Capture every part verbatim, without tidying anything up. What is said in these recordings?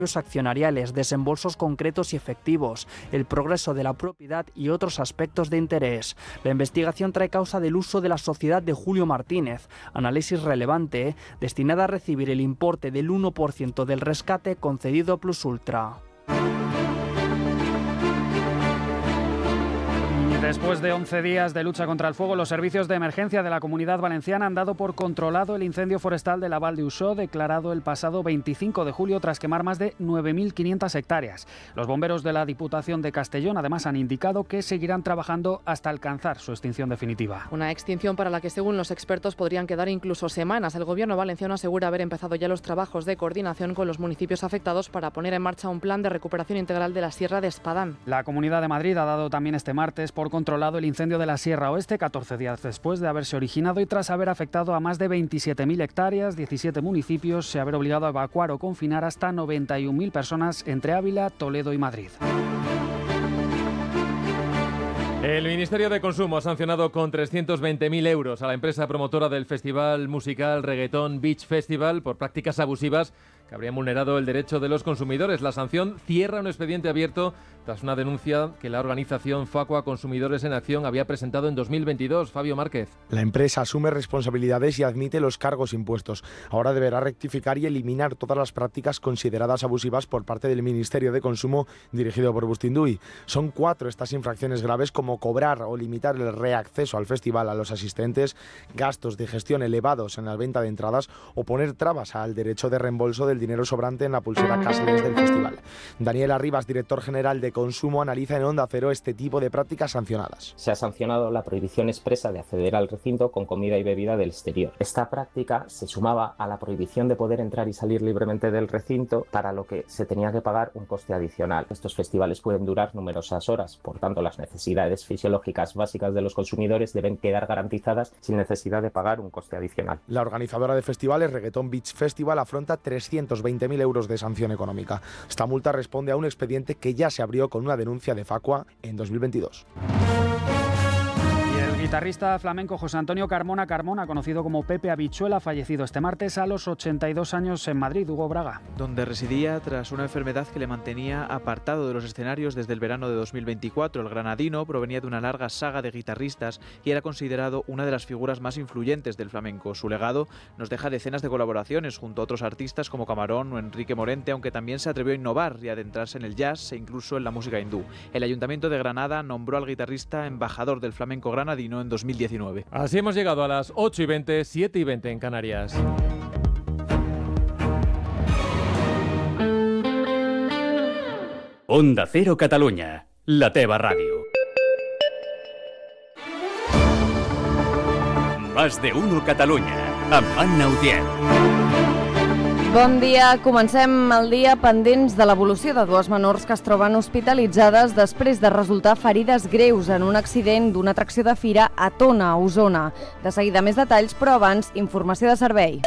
accionariales, desembolsos concretos y efectivos, el progreso de la propiedad y otros aspectos de interés. La investigación trae causa del uso de la sociedad de Julio Martínez, análisis relevante, destinada a recibir el importe del uno por ciento del rescate concedido a Plus Ultra. Después de once días de lucha contra el fuego, los servicios de emergencia de la Comunidad Valenciana han dado por controlado el incendio forestal de la Val d'Uixó, declarado el pasado veinticinco de julio tras quemar más de nueve mil quinientas hectáreas. Los bomberos de la Diputación de Castellón además han indicado que seguirán trabajando hasta alcanzar su extinción definitiva. Una extinción para la que, según los expertos, podrían quedar incluso semanas. El Gobierno valenciano asegura haber empezado ya los trabajos de coordinación con los municipios afectados para poner en marcha un plan de recuperación integral de la Sierra de Espadán. La Comunidad de Madrid ha dado también este martes por controlado el incendio de la Sierra Oeste, catorce días después de haberse originado y tras haber afectado a más de veintisiete mil hectáreas, diecisiete municipios y haber obligado a evacuar o confinar hasta noventa y una mil personas entre Ávila, Toledo y Madrid. El Ministerio de Consumo ha sancionado con trescientos veinte mil euros a la empresa promotora del festival musical Reggaeton Beach Festival por prácticas abusivas que habrían vulnerado el derecho de los consumidores. La sanción cierra un expediente abierto tras una denuncia que la organización Facua Consumidores en Acción había presentado en dos mil veintidós. Fabio Márquez. La empresa asume responsabilidades y admite los cargos impuestos. Ahora deberá rectificar y eliminar todas las prácticas consideradas abusivas por parte del Ministerio de Consumo dirigido por Bustinduy. Son cuatro estas infracciones graves, como cobrar o limitar el reacceso al festival a los asistentes, gastos de gestión elevados en la venta de entradas o poner trabas al derecho de reembolso del dinero sobrante en la pulsera cashless del festival. Daniel Arribas, director general de Consumo, analiza en Onda Cero este tipo de prácticas sancionadas. Se ha sancionado la prohibición expresa de acceder al recinto con comida y bebida del exterior. Esta práctica se sumaba a la prohibición de poder entrar y salir libremente del recinto, para lo que se tenía que pagar un coste adicional. Estos festivales pueden durar numerosas horas, por tanto las necesidades fisiológicas básicas de los consumidores deben quedar garantizadas sin necesidad de pagar un coste adicional. La organizadora de festivales Reggaeton Beach Festival afronta trescientos veinte mil euros de sanción económica. Esta multa responde a un expediente que ya se abrió con una denuncia de Facua en dos mil veintidós. El guitarrista flamenco José Antonio Carmona Carmona, conocido como Pepe Habichuela, fallecido este martes a los ochenta y dos años en Madrid. Hugo Braga. Donde residía tras una enfermedad que le mantenía apartado de los escenarios desde el verano de dos mil veinticuatro. El granadino provenía de una larga saga de guitarristas y era considerado una de las figuras más influyentes del flamenco. Su legado nos deja decenas de colaboraciones junto a otros artistas como Camarón o Enrique Morente, aunque también se atrevió a innovar y adentrarse en el jazz e incluso en la música hindú. El Ayuntamiento de Granada nombró al guitarrista embajador del flamenco granadino en dos mil diecinueve. Así hemos llegado a las ocho y veinte, siete y veinte en Canarias. Onda Cero Catalunya, la teva ràdio. Más de uno Catalunya, amb Anna Utiel. Bon dia. Comencem el dia pendents de l'evolució de dues menors que es troben hospitalitzades després de resultar ferides greus en un accident d'una atracció de fira a Tona, Osona. De seguida més detalls, però abans, informació de servei.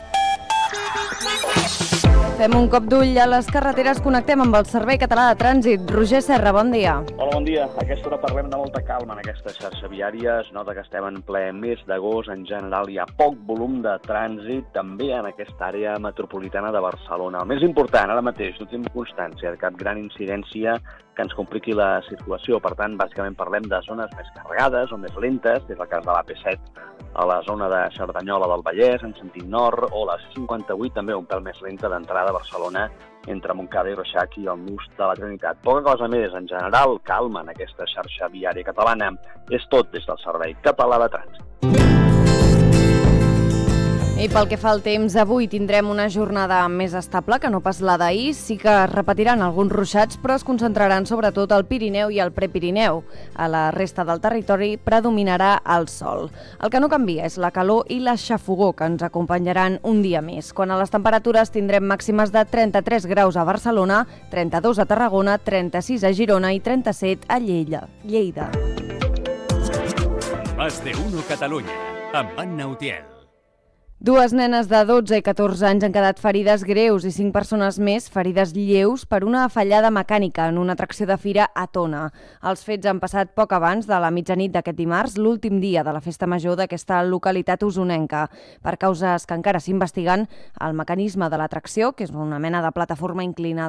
Fem un cop d'ull a les carreteres, connectem amb el Servei Català de Trànsit. Roger Serra, bon dia. Hola, bon dia. A aquesta hora parlem de molta calma en aquesta xarxa viària. Es nota que estem en ple mes d'agost. En general hi ha poc volum de trànsit, també en aquesta àrea metropolitana de Barcelona. El més important, ara mateix, no tenim constància de cap gran incidència que ens compliqui la circulació. Per tant, bàsicament parlem de zones més carregades o més lentes, és el cas de l'A P set a la zona de Cerdanyola del Vallès, en sentit nord, o la C cinquanta-vuit, també un pèl més lenta d'entrada a Barcelona, entre Montcada i Reixac i el Nus de la Trinitat. Poca cosa més, en general, calma en aquesta xarxa viària catalana. És tot des del Servei Català de Trànsit. I pel que fa al temps, avui tindrem una jornada més estable que no pas la d'ahir. Sí que es repetiran alguns ruixats, però es concentraran sobretot al Pirineu i al Prepirineu. A la resta del territori predominarà el sol. El que no canvia és la calor i la xafogor, que ens acompanyaran un dia més. Quant a les temperatures, tindrem màximes de trenta-tres graus a Barcelona, trenta-dos a Tarragona, trenta-sis a Girona i trenta-set a Lleida. Lleida. Más de uno Catalunya, amb Anna Utiel. Dues nenes de dotze i catorze anys han quedat ferides greus i cinc persones més ferides lleus per una fallada mecànica en una atracció de fira a Tona. Els fets han passat poc abans de la mitjanit d'aquest dimarts, l'últim dia de la festa major d'aquesta localitat usonenca. Per causes que encara s'investiguen, el mecanisme de l'atracció, que és una mena de plataforma inclinada